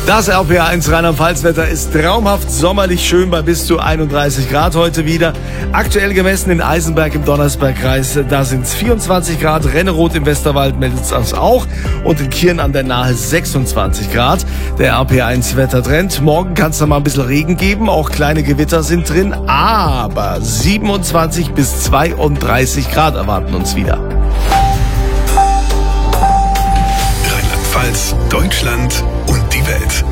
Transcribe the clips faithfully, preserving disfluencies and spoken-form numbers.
Das R P R eins Rheinland-Pfalz-Wetter ist traumhaft sommerlich schön bei bis zu einunddreißig Grad heute wieder. Aktuell gemessen in Eisenberg im Donnersbergkreis, da sind es vierundzwanzig Grad. Renneroth im Westerwald meldet es auch. Und in Kirn an der Nahe sechsundzwanzig Grad. Der R P R eins Wettertrend. Morgen kann es noch mal ein bisschen Regen geben. Auch kleine Gewitter sind drin. Aber siebenundzwanzig bis zweiunddreißig Grad erwarten uns wieder. Rheinland-Pfalz, Deutschland und die Welt.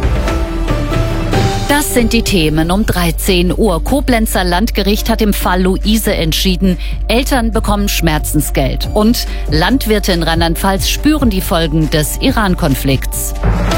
Das sind die Themen um dreizehn Uhr. Koblenzer Landgericht hat im Fall Luise entschieden, Eltern bekommen Schmerzensgeld. Und Landwirte in Rheinland-Pfalz spüren die Folgen des Iran-Konflikts.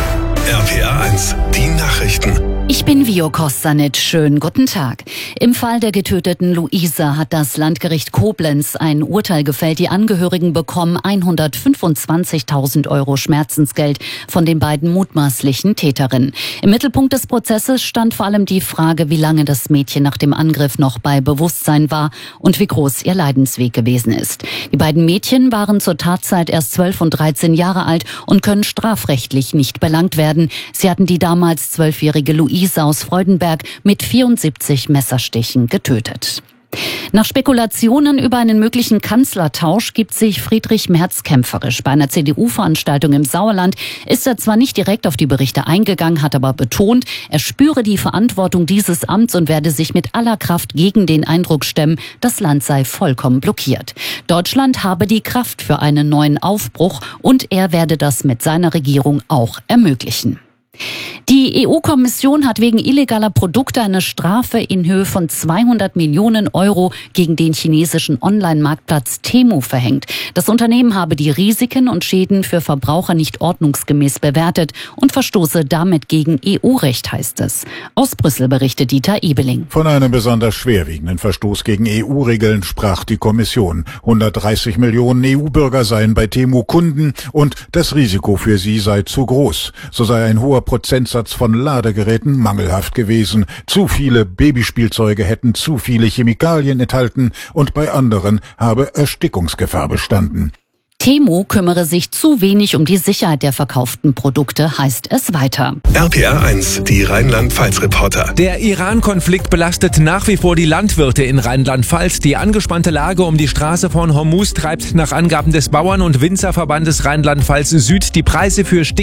R P R eins, die Nachrichten. Ich bin Vio Kostanic. Schönen guten Tag. Im Fall der getöteten Luise hat das Landgericht Koblenz ein Urteil gefällt. Die Angehörigen bekommen hundertfünfundzwanzigtausend Euro Schmerzensgeld von den beiden mutmaßlichen Täterinnen. Im Mittelpunkt des Prozesses stand vor allem die Frage, wie lange das Mädchen nach dem Angriff noch bei Bewusstsein war und wie groß ihr Leidensweg gewesen ist. Die beiden Mädchen waren zur Tatzeit erst zwölf und dreizehn Jahre alt und können strafrechtlich nicht belangt werden. Sie hatten die damals zwölfjährige Luise aus Freudenberg mit vierundsiebzig Messerstichen getötet. Nach Spekulationen über einen möglichen Kanzlertausch gibt sich Friedrich Merz kämpferisch. Bei einer C D U-Veranstaltung im Sauerland ist er zwar nicht direkt auf die Berichte eingegangen, hat aber betont, er spüre die Verantwortung dieses Amts und werde sich mit aller Kraft gegen den Eindruck stemmen, das Land sei vollkommen blockiert. Deutschland habe die Kraft für einen neuen Aufbruch und er werde das mit seiner Regierung auch ermöglichen. Die E U-Kommission hat wegen illegaler Produkte eine Strafe in Höhe von zweihundert Millionen Euro gegen den chinesischen Online-Marktplatz Temu verhängt. Das Unternehmen habe die Risiken und Schäden für Verbraucher nicht ordnungsgemäß bewertet und verstoße damit gegen E U-Recht, heißt es. Aus Brüssel berichtet Dieter Ebeling. Von einem besonders schwerwiegenden Verstoß gegen E U-Regeln sprach die Kommission. hundertdreißig Millionen E U-Bürger seien bei Temu Kunden und das Risiko für sie sei zu groß. So sei ein hoher Prozentsatz von Ladegeräten mangelhaft gewesen. Zu viele Babyspielzeuge hätten zu viele Chemikalien enthalten und bei anderen habe Erstickungsgefahr bestanden. Temu kümmere sich zu wenig um die Sicherheit der verkauften Produkte, heißt es weiter. R P R eins, die Rheinland-Pfalz-Reporter. Der Iran-Konflikt belastet nach wie vor die Landwirte in Rheinland-Pfalz. Die angespannte Lage um die Straße von Hormuz treibt nach Angaben des Bauern- und Winzerverbandes Rheinland-Pfalz Süd die Preise für